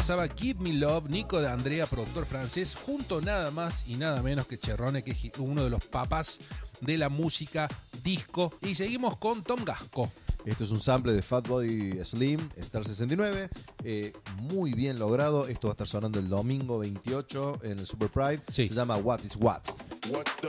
pasaba Give Me Love, Nico de Andrea, productor francés, junto nada más y nada menos que Cherrone, que es uno de los papás de la música disco. Y seguimos con Tom Gasco. Esto es un sample de Fatboy Slim, Star 69, muy bien logrado. Esto va a estar sonando el domingo 28 en el Super Pride. Sí. Se llama What is What.